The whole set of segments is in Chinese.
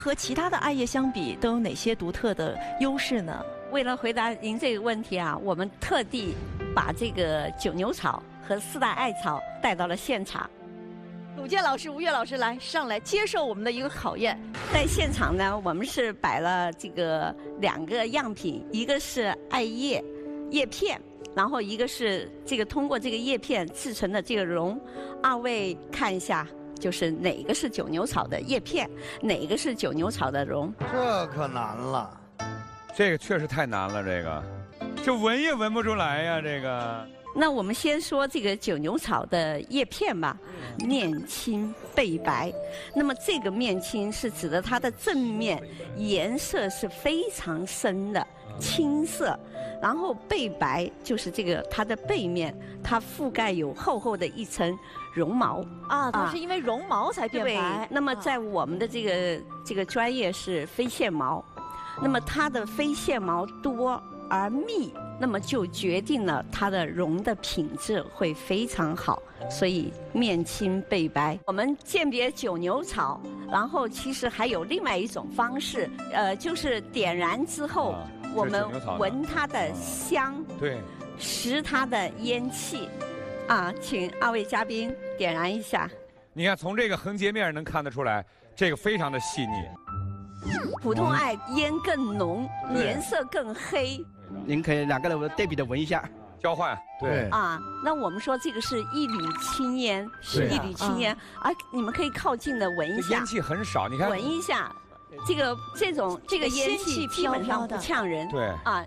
和其他的艾叶相比，都有哪些独特的优势呢？ 为了回答您这个问题啊，我们特地把这个九牛草和四大艾草带到了现场。 鲁健老师、吴越老师来上来接受我们的一个考验。 在现场呢，我们是摆了这个2个样品，一个是艾叶叶片，然后一个是这个通过这个叶片制成的这个绒。二位看一下，就是哪个是九牛草的叶片，哪个是九牛草的绒？ 这可难了。 这个确实太难了，这闻也闻不出来呀，这个。 那我们先说这个九牛草的叶片吧，面青背白。那么这个面青是指的它的正面颜色是非常深的青色，然后背白就是这个它的背面，它覆盖有厚厚的一层绒毛啊，它是因为绒毛才变白。 那么在我们的这个专业是非线毛，那么它的非线毛多而密，那么就决定了它的绒的品质会非常好，所以面青背白。我们鉴别九牛草，然后其实还有另外一种方式，就是点燃之后，我们闻它的香， 对， 食它的烟气。啊，请2位嘉宾点燃一下。 你看，从这个横截面能看得出来，这个非常的细腻。 普通艾烟更浓，颜色更黑。 您可以2个人对比的闻一下， 交换。对啊，那我们说这个是一缕青烟，是一缕青烟啊，你们可以靠近的闻一下。 烟气很少，你看。 闻一下，这个烟气基本上不呛人。 对啊。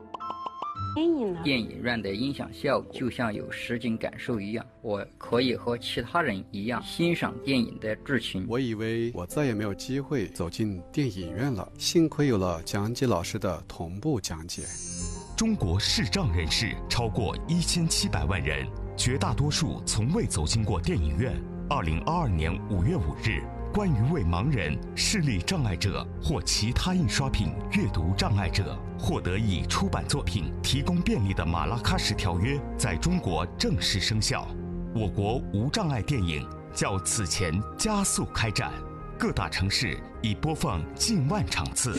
电影院的音响效果就像有实景感受一样，我可以和其他人一样欣赏电影的剧情。 我以为我再也没有机会走进电影院了，幸亏有了讲解老师的同步讲解。 中国视障人士超过1700万人，绝大多数从未走进过电影院。2022年5月5日，关于为盲人、视力障碍者或其他印刷品阅读障碍者获得以出版作品提供便利的马拉喀什条约在中国正式生效。我国无障碍电影较此前加速开展，各大城市已播放近万场次。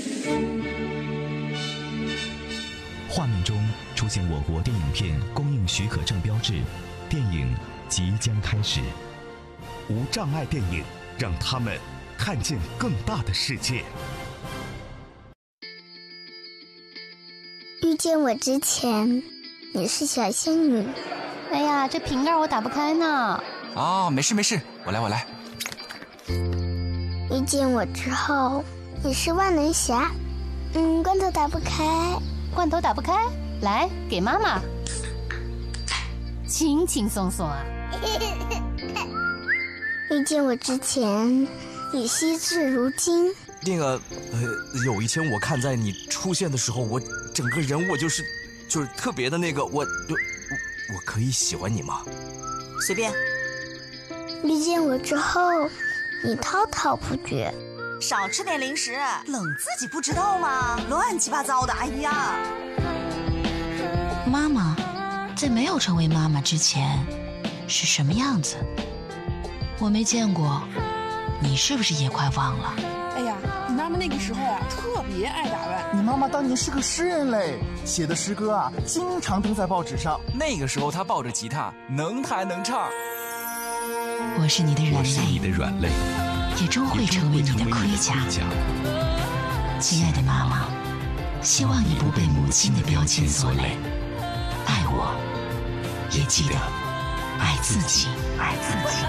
画面中出现我国电影片供应许可证标志，电影即将开始。 无障碍电影，让他们看见更大的世界。 遇见我之前，你是小仙女。 哎呀，这瓶盖我打不开呢。 啊，没事没事，我来。 遇见我之后，你是万能侠。罐头打不开。 罐头打不开，来给妈妈。轻轻松松啊。 遇见我之前，你惜字如金。 那个，有一天我看在你出现的时候，我整个人我就是特别的那个，我可以喜欢你吗？ 随便。 遇见我之后，你滔滔不绝。 少吃点零食，冷自己不知道吗？乱七八糟的，哎呀！ 妈妈，在没有成为妈妈之前，是什么样子？我没见过，你是不是也快忘了？ 哎呀，你妈妈那个时候啊，特别爱打扮。 你妈妈当年是个诗人嘞，写的诗歌啊，经常登在报纸上。 那个时候她抱着吉他，能弹能唱。 我是你的软肋，也终会成为你的盔甲。亲爱的妈妈，希望你不被母亲的标签所累，爱我，也记得爱自己，爱自己。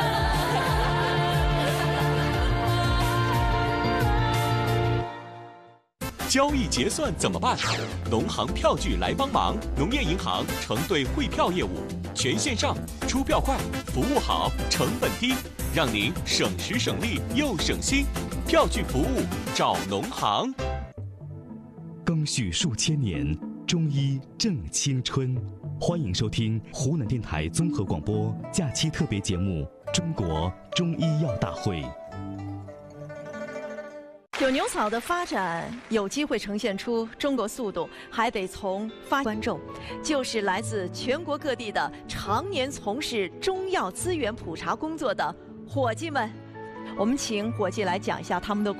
交易结算怎么办？农行票据来帮忙，农业银行承兑汇票业务，全线上，出票快，服务好，成本低，让您省时省力又省心。票据服务找农行。 赓续数千年，中医正青春。欢迎收听湖南电台综合广播假期特别节目《中国中医药大会》。 九牛草的发展有机会呈现出中国速度，还得从观众，就是来自全国各地的常年从事中药资源普查工作的伙计们。 我们请伙计来讲一下他们的